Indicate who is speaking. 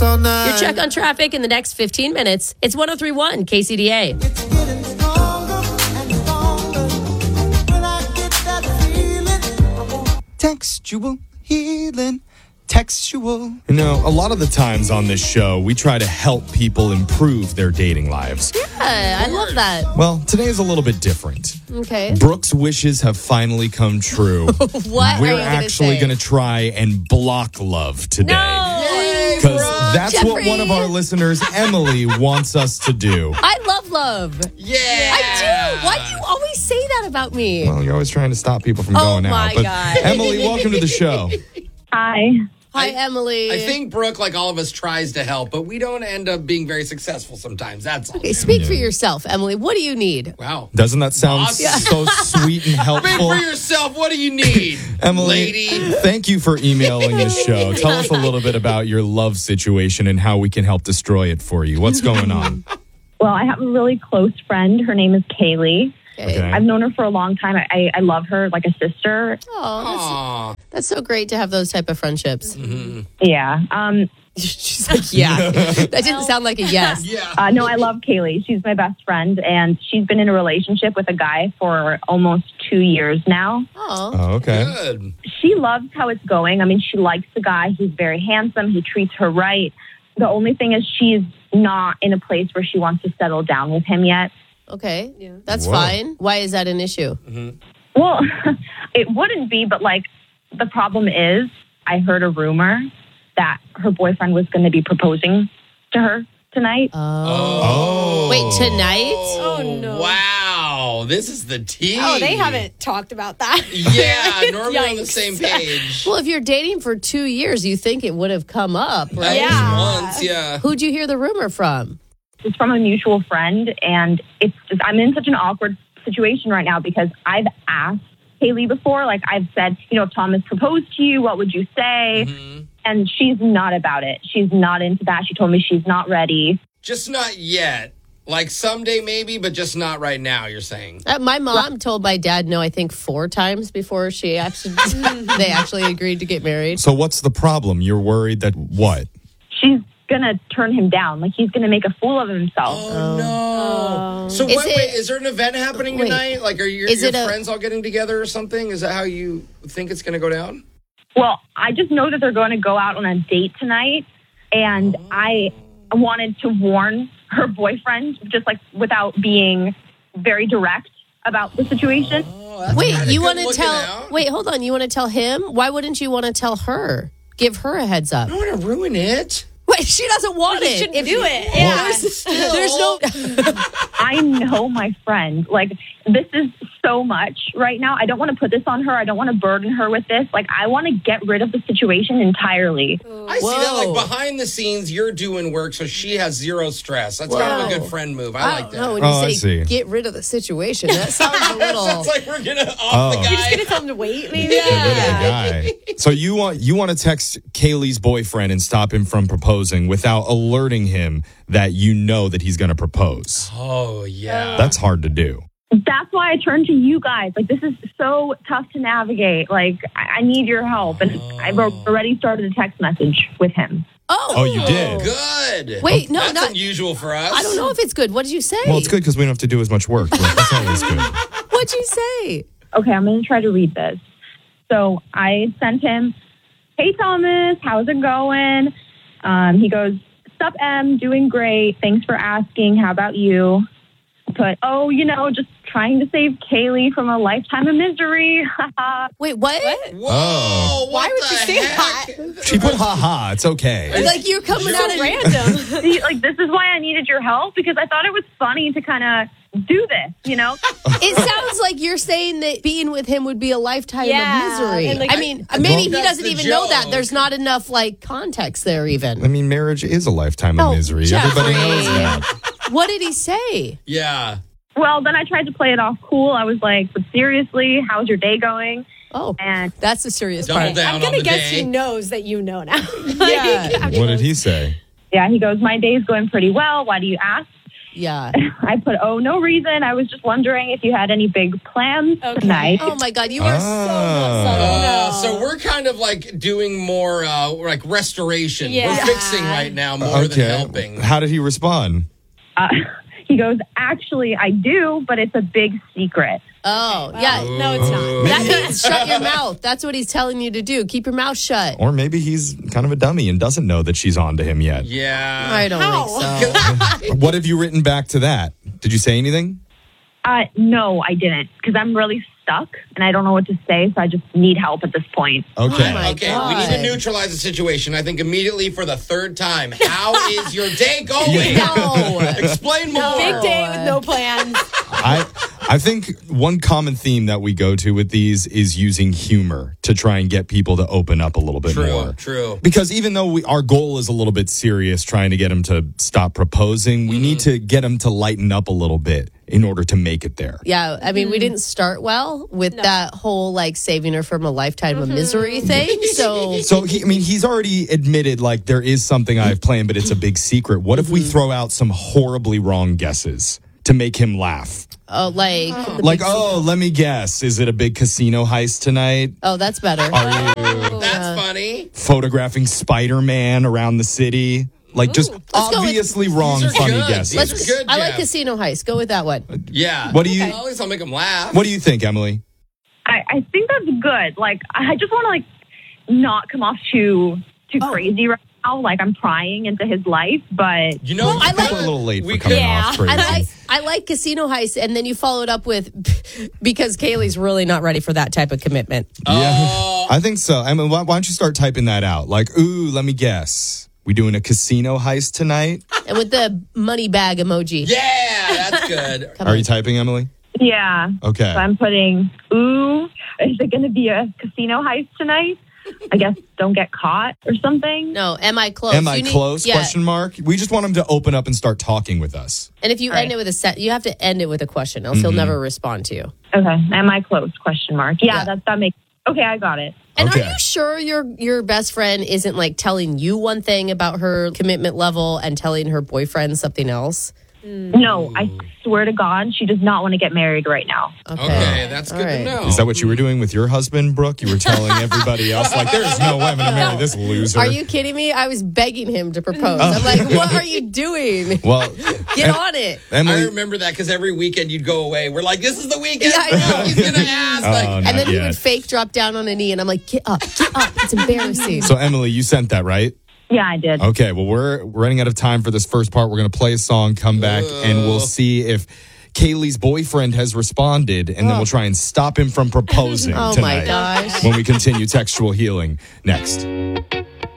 Speaker 1: all night.
Speaker 2: Your check on traffic in the next 15 minutes. It's 103.1 KCDA.
Speaker 1: It's getting stronger and stronger when I get that feeling. Textual healing. Textual.
Speaker 3: You know, a lot of the times on this show, we try to help people improve their dating lives.
Speaker 2: Yeah, I love that.
Speaker 3: Well, today is a little bit different.
Speaker 2: Okay.
Speaker 3: Brooke's wishes have finally come true.
Speaker 2: What
Speaker 3: We're
Speaker 2: are you
Speaker 3: actually
Speaker 2: going
Speaker 3: going to try and block love today.
Speaker 2: No.
Speaker 3: Because that's what
Speaker 2: Jeffrey.
Speaker 3: one of our listeners, Emily, wants us to do.
Speaker 2: I love love.
Speaker 4: Yeah.
Speaker 2: I do. Why do you always say that about me?
Speaker 3: Well, you're always trying to stop people from
Speaker 2: Oh
Speaker 3: going
Speaker 2: my
Speaker 3: out. But
Speaker 2: God.
Speaker 3: Emily, welcome to the show.
Speaker 5: Hi.
Speaker 2: Hi, Emily.
Speaker 4: I think Brooke, like all of us, tries to help, but we don't end up being very successful sometimes. That's all.
Speaker 2: Okay, speak for yourself, Emily. What do you need?
Speaker 4: Wow.
Speaker 3: Doesn't that sound
Speaker 4: Boss. Yeah.
Speaker 3: so sweet and
Speaker 4: Speak
Speaker 3: helpful?
Speaker 4: for yourself. What do you need,
Speaker 3: Emily,
Speaker 4: lady?
Speaker 3: thank you for emailing the show. Tell us a little bit about your love situation and how we can help destroy it for you. What's going on?
Speaker 5: Well, I have a really close friend. Her name is Kaylee.
Speaker 3: Okay.
Speaker 5: I've known her for a long time. I love her like a sister.
Speaker 2: Oh,
Speaker 4: Aw.
Speaker 2: that's so great to have those type of friendships.
Speaker 5: Yeah.
Speaker 2: She's like, yeah. That didn't sound like a yes.
Speaker 4: Yeah.
Speaker 5: No, I love Kaylee. She's my best friend, and she's been in a relationship with a guy for almost 2 years now.
Speaker 2: Oh.
Speaker 3: Oh, okay.
Speaker 4: Good.
Speaker 5: She loves how it's going. I mean, she likes the guy. He's very handsome. He treats her right. The only thing is she's not in a place where she wants to settle down with him yet.
Speaker 2: Okay. That's
Speaker 3: Whoa.
Speaker 2: fine. Why is that an issue?
Speaker 5: Well, it wouldn't be, but like the problem is I heard a rumor that her boyfriend was going to be proposing to her tonight.
Speaker 3: Oh.
Speaker 2: Wait, tonight?
Speaker 6: Oh, no.
Speaker 4: Wow. This is the tea.
Speaker 6: Oh, they haven't talked about that.
Speaker 4: Yeah, normally on the
Speaker 6: Yikes.
Speaker 4: same page.
Speaker 2: Well, if you're dating for 2 years, you think it would have come up,
Speaker 4: At
Speaker 2: right?
Speaker 4: least
Speaker 6: Yeah.
Speaker 4: once, yeah.
Speaker 2: Who'd you hear the rumor from?
Speaker 5: It's from a mutual friend, and it's just I'm in such an awkward situation right now because I've asked Haley before, like I've said, if Thomas proposed to you, what would you say? And she's not about it. She's not into that. She told me she's not ready.
Speaker 4: Just not yet. Like someday maybe, but just not right now, you're saying.
Speaker 2: My mom told my dad no, I think 4 times before she actually they actually agreed to get married.
Speaker 3: So what's the problem? You're worried that what?
Speaker 5: She's gonna turn him down. Like he's gonna make a fool of himself.
Speaker 4: Oh, no. So
Speaker 2: Is
Speaker 4: wait,
Speaker 2: it-
Speaker 4: is there an event happening
Speaker 2: Wait.
Speaker 4: tonight? Like are your
Speaker 2: Is it a-
Speaker 4: friends all getting together or something? Is that how you think it's going to go down?
Speaker 5: Well, I just know that they're going to go out on a date tonight, and I wanted to warn her boyfriend, just like without being very direct about the situation.
Speaker 2: Wait,
Speaker 4: kinda
Speaker 2: you
Speaker 4: good
Speaker 2: want to
Speaker 4: looking
Speaker 2: tell
Speaker 4: out.
Speaker 2: Wait, hold on. You want to tell him? Why wouldn't you want to tell her? Give her a heads up.
Speaker 4: I don't want to ruin it.
Speaker 2: Wait, she doesn't want
Speaker 6: You
Speaker 2: it.
Speaker 6: shouldn't do it. Yeah.
Speaker 2: There's no
Speaker 5: I know my friend. Like, this is so much right now. I don't want to put this on her. I don't want to burden her with this. Like, I want to get rid of the situation entirely.
Speaker 4: I see that
Speaker 2: Whoa.
Speaker 4: like behind the scenes, you're doing work, so she has zero stress. That's kind of a
Speaker 2: Whoa.
Speaker 4: good friend move. I
Speaker 2: I
Speaker 4: like
Speaker 2: don't
Speaker 4: that.
Speaker 2: know. When
Speaker 3: Oh, I
Speaker 2: you
Speaker 3: see.
Speaker 2: say get rid of the situation, that sounds a little.
Speaker 4: Sounds like we're gonna off
Speaker 3: Oh.
Speaker 4: the
Speaker 3: You're
Speaker 4: guy.
Speaker 6: You're just going to tell them to wait, maybe?
Speaker 3: Get rid of the guy. So you want to text Kaylee's boyfriend and stop him from proposing without alerting him that you know that he's going to propose.
Speaker 4: Oh yeah.
Speaker 3: That's hard to do.
Speaker 5: That's why I turned to you guys. Like, this is so tough to navigate. Like, I need your help. And I've already started a text message with him.
Speaker 3: Oh, you did?
Speaker 4: Good.
Speaker 2: Wait, no,
Speaker 4: That's
Speaker 2: not.
Speaker 4: unusual for us.
Speaker 2: I don't know if it's good. What did you say?
Speaker 3: Well, it's good because we don't have to do as much work. That's always good.
Speaker 2: What'd you say?
Speaker 5: Okay, I'm going to try to read this. So I sent him, "Hey, Thomas, how's it going?" He goes, "Sup, Em, doing great. Thanks for asking. How about you?" Put, "Oh, just trying to save Kaylee from a lifetime of misery."
Speaker 2: Wait, what?
Speaker 4: Whoa!
Speaker 3: Oh.
Speaker 4: What
Speaker 6: Why would
Speaker 4: the
Speaker 6: you say
Speaker 4: heck?
Speaker 3: She put ha-ha. It's okay.
Speaker 2: Like you're coming out of
Speaker 6: Random.
Speaker 5: See, like, this is why I needed your help, because I thought it was funny to kind of do this,
Speaker 2: It sounds like you're saying that being with him would be a lifetime
Speaker 6: Yeah,
Speaker 2: of misery.
Speaker 6: and, like,
Speaker 2: I mean, maybe he
Speaker 4: That's
Speaker 2: doesn't
Speaker 4: the
Speaker 2: even know that.
Speaker 4: joke.
Speaker 2: There's not enough context there even.
Speaker 3: I mean, marriage is a lifetime of
Speaker 2: Oh,
Speaker 3: misery.
Speaker 2: Jeffrey.
Speaker 3: Everybody knows that.
Speaker 2: What did he say?
Speaker 4: Yeah.
Speaker 5: Well, then I tried to play it off cool. I was like, "But seriously, how's your day going?"
Speaker 2: Oh,
Speaker 5: And
Speaker 2: that's the serious
Speaker 4: Double
Speaker 2: part.
Speaker 4: down
Speaker 6: I'm
Speaker 4: on
Speaker 6: going
Speaker 4: the
Speaker 6: to guess
Speaker 4: day.
Speaker 6: he knows that you know now.
Speaker 2: Yeah.
Speaker 3: What did he say?
Speaker 5: yeah, he goes, "My day's going pretty well. Why do you ask?"
Speaker 2: Yeah.
Speaker 5: I put, oh, no reason. I was just wondering if you had any big plans tonight.
Speaker 2: Oh my God, you are so not subtle.
Speaker 4: So we're kind of like doing more like restoration.
Speaker 6: Yeah.
Speaker 4: We're fixing right now more than helping.
Speaker 3: How did he respond?
Speaker 5: He goes, actually, I do, but it's a big secret.
Speaker 2: Oh, yeah.
Speaker 6: No, it's not.
Speaker 2: That means shut your mouth. That's what he's telling you to do. Keep your mouth shut.
Speaker 3: Or maybe he's kind of a dummy and doesn't know that she's on to him yet.
Speaker 4: Yeah.
Speaker 2: I don't think so.
Speaker 3: What have you written back to that? Did you say anything?
Speaker 5: No, I didn't, because I'm really stuck and I don't know what to say, so I just need help at this point.
Speaker 3: Okay.
Speaker 2: Oh my
Speaker 4: Okay,
Speaker 2: God.
Speaker 4: we need to neutralize the situation. I think immediately for the third time. How is your day going?
Speaker 2: No.
Speaker 4: Explain more.
Speaker 6: Big day with no plans.
Speaker 3: I think one common theme that we go to with these is using humor to try and get people to open up a little bit more.
Speaker 4: True.
Speaker 3: Because even though our goal is a little bit serious, trying to get him to stop proposing, we need to get him to lighten up a little bit in order to make it there.
Speaker 2: Yeah, I mean, we didn't start well with that whole like saving her from a lifetime of misery thing. So
Speaker 3: So he's already admitted like there is something I've planned, but it's a big secret. What if we throw out some horribly wrong guesses to make him laugh? Let me guess. Is it a big casino heist tonight?
Speaker 2: Oh, that's better.
Speaker 4: That's funny.
Speaker 3: Photographing Spider-Man around the city? Like just
Speaker 2: go with-
Speaker 3: obviously wrong
Speaker 4: These are
Speaker 3: funny
Speaker 4: good.
Speaker 3: guesses.
Speaker 4: These are good,
Speaker 2: I like
Speaker 4: Jeff.
Speaker 2: Casino Heist. Go with that one.
Speaker 4: Yeah.
Speaker 3: What do you-
Speaker 4: Well, at least I'll make them laugh.
Speaker 3: What do you think, Emily?
Speaker 5: I think that's good. Like, I just want to, like, not come off too crazy right now. Like, I'm prying into his life, but...
Speaker 4: You know,
Speaker 2: Well, I
Speaker 3: We're
Speaker 2: like-
Speaker 3: a little late
Speaker 4: we
Speaker 3: for coming
Speaker 4: could-
Speaker 3: off crazy.
Speaker 2: I like Casino Heist, and then you followed up with because Kaylee's really not ready for that type of commitment.
Speaker 3: Yeah, I think so. I mean, why don't you start typing that out? Like, ooh, let me guess. We doing a casino heist tonight?
Speaker 2: And with the money bag emoji.
Speaker 4: Yeah, that's good.
Speaker 3: Are you typing, Emily?
Speaker 5: Yeah.
Speaker 3: Okay.
Speaker 5: So I'm putting, ooh, is it going to be a casino heist tonight? I guess don't get caught or something.
Speaker 2: No, am I close?
Speaker 3: Am I
Speaker 2: You need-
Speaker 3: close?
Speaker 2: Yeah.
Speaker 3: Question mark. We just want him to open up and start talking with us.
Speaker 2: And if you end it with a set, you have to end it with a question, else he'll never respond to you.
Speaker 5: Okay. Am I close? Question mark. Yeah,
Speaker 2: Yeah.
Speaker 5: that makes... Okay, I got it.
Speaker 2: And
Speaker 3: Okay.
Speaker 2: are you sure your best friend isn't like telling you one thing about her commitment level and telling her boyfriend something else?
Speaker 5: No, I swear to God, she does not want to get married right now.
Speaker 4: Okay, that's good
Speaker 2: All right.
Speaker 4: to know.
Speaker 3: Is that what you were doing with your husband, Brooke? You were telling everybody else, like, there's no way I'm going to marry this loser.
Speaker 2: Are you kidding me? I was begging him to propose. I'm like, what are you doing?
Speaker 3: Well,
Speaker 2: Get on it.
Speaker 4: I
Speaker 3: Emily.
Speaker 4: remember that because every weekend you'd go away. We're like, this is the weekend.
Speaker 2: Yeah, I know.
Speaker 4: He's going to ask.
Speaker 3: Oh,
Speaker 4: Like,
Speaker 3: not
Speaker 2: And then he
Speaker 3: yet.
Speaker 2: would fake drop down on a knee, and I'm like, get up. It's embarrassing.
Speaker 3: So, Emily, you sent that, right?
Speaker 5: Yeah, I did.
Speaker 3: Okay, well, we're running out of time for this first part. We're going to play a song, come back, and we'll see if Kaylee's boyfriend has responded, and then we'll try and stop him from proposing
Speaker 2: Oh,
Speaker 3: tonight
Speaker 2: my gosh.
Speaker 3: when we continue textual healing next.